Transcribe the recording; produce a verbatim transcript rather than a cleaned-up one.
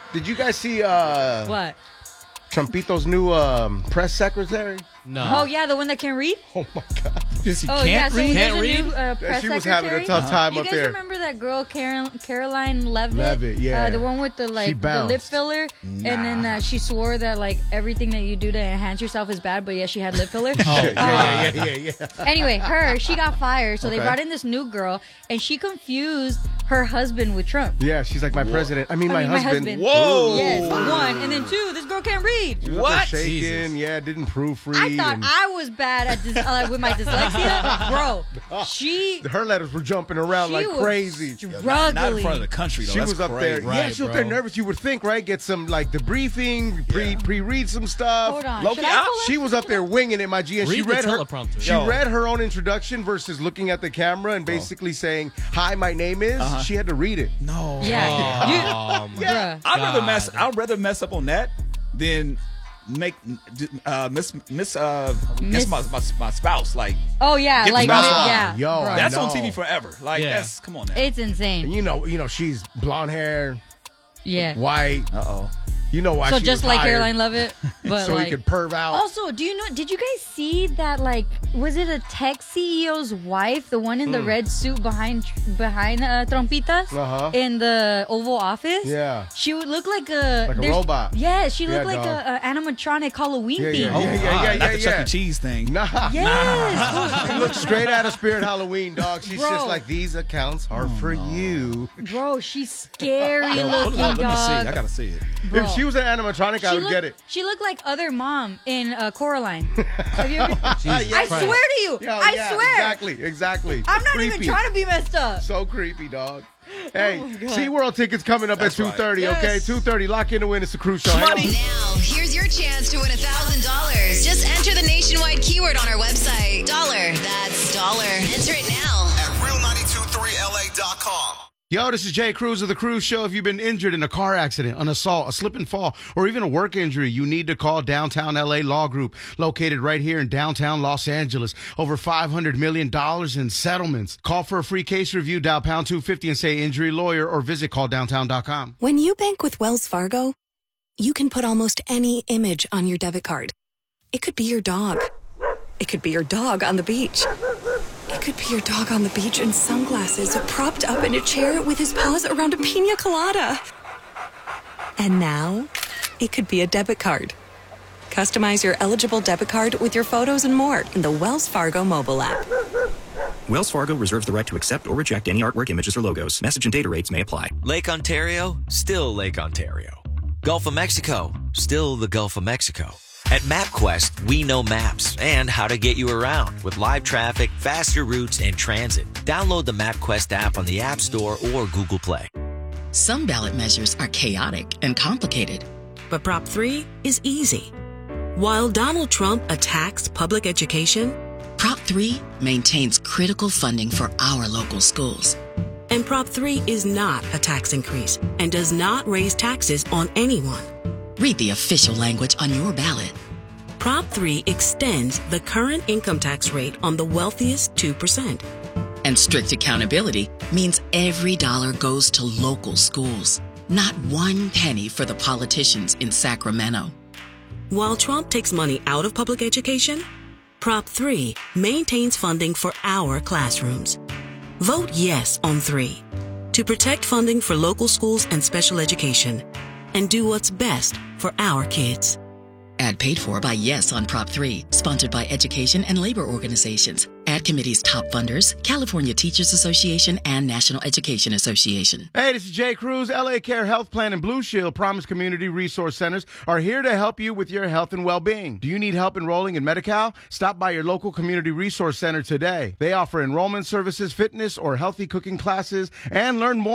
Did you guys see uh, What? Trumpito's new um, press secretary? No. Oh, yeah, the one that can read? Oh, my God. Just he Oh, can't yeah, so read. there's Can't a read? new uh, press Yeah, she was secretary. having a tough time You up guys there. remember that girl, Carol, Caroline Levitt? Levitt, yeah. Uh, the one with the, She like, the bounced. lip filler. And then uh, she swore that, like, everything that you do to enhance yourself is bad, but yeah, she had lip filler. Yeah, yeah, yeah, yeah, yeah. Anyway, her, she got fired, so they Okay. brought in this new girl, and she confused her husband with Trump. Yeah, she's like my president. I mean, I my, mean, my husband. husband. Whoa. Yes, one. And then two, this girl can't read. She was up What? there shaking, Jesus. yeah, didn't proofread. I thought and I was bad at this, uh, with my dyslexia. Bro, she, her letters were jumping around she like was crazy. struggling. Not in front of the country, though. She That's was up crazy. there. yeah, Right, she was up there bro. nervous. You would think, right? Get some like debriefing, pre Yeah. pre read some stuff. Hold on. Loki, Should I I- pull up? She was up there winging it, my G, and she Read the read her teleprompter. She Yo. read her own introduction versus looking at the camera and basically saying, "Hi, my name is." Uh-huh. She had to read it. No. Yeah. You, Oh, my bruh. I'd rather God. mess. I'd rather mess up on that than make uh, miss miss uh Miss- that's my, my my spouse. Like Oh, yeah. Get the Like, spouse on. yeah. Yo, bro. I that's on know. T V forever. Like Yeah. that's come on now. It's And insane. you know, you know, she's blonde hair, Yeah. white. Uh oh. You know why? So she just was like hired, Caroline Levitt, but so like. he could perv out. Also, do you know? Did you guys see that? Like, was it a tech C E O's wife, the one in the red suit behind behind uh, Trompitas Uh-huh. in the Oval Office? Yeah. She would look like a Like a there's- robot. Yeah, she Yeah, looked like dog. a, a animatronic Halloween Yeah, theme. yeah, Oh, yeah, God, yeah, yeah, not the Chuck yeah. E. Cheese thing. Nah. Yes, She looks straight out of Spirit Halloween, dog. She's Bro. just like, these accounts are for you. bro, she's scary Yo, looking, hold on, let me see. dog. I gotta see it. Bro. If she was an animatronic, I She would looked, get it. She looked like other mom in uh, Coraline. Have you ever? Jesus I Christ. swear to you, Yo, I yeah, swear. Exactly, exactly. I'm not Creepy. even trying to be messed up. So creepy, dog. Hey, my God. SeaWorld tickets coming up That's at two thirty, right. okay? Yes. two thirty, lock in to win. It's a cruise show. Hang on. Now, here's your chance to win one thousand dollars. Just enter the nationwide keyword on our website. Dollar. That's dollar. Enter it now. At real nine two three L A dot com. Yo, this is Jay Cruz of The Cruise Show. If you've been injured in a car accident, an assault, a slip and fall, or even a work injury, you need to call Downtown L A Law Group, located right here in downtown Los Angeles. Over five hundred million dollars in settlements. Call for a free case review, dial pound two fifty and say injury lawyer, or visit call downtown dot com. When you bank with Wells Fargo, you can put almost any image on your debit card. It could be your dog. It could be your dog on the beach. It could be your dog on the beach in sunglasses, propped up in a chair with his paws around a pina colada. And now, it could be a debit card. Customize your eligible debit card with your photos and more in the Wells Fargo mobile app. Wells Fargo reserves the right to accept or reject any artwork, images, or logos. Message and data rates may apply. Lake Ontario, still Lake Ontario. Gulf of Mexico, still the Gulf of Mexico. At MapQuest, we know maps and how to get you around with live traffic, faster routes, and transit. Download the MapQuest app on the App Store or Google Play. Some ballot measures are chaotic and complicated, but Prop three is easy. While Donald Trump attacks public education, Prop three maintains critical funding for our local schools. And Prop three is not a tax increase and does not raise taxes on anyone. Read the official language on your ballot. Prop three extends the current income tax rate on the wealthiest two percent. And strict accountability means every dollar goes to local schools, not one penny for the politicians in Sacramento. While Trump takes money out of public education, Prop three maintains funding for our classrooms. Vote yes on three to protect funding for local schools and special education and do what's best for our kids. Ad paid for by Yes on Prop three, sponsored by education and labor organizations. Ad committee's top funders, California Teachers Association and National Education Association. Hey, this is Jay Cruz. L A Care Health Plan and Blue Shield Promise Community Resource Centers are here to help you with your health and well-being. Do you need help enrolling in Medi-Cal? Stop by your local community resource center today. They offer enrollment services, fitness or healthy cooking classes, and learn more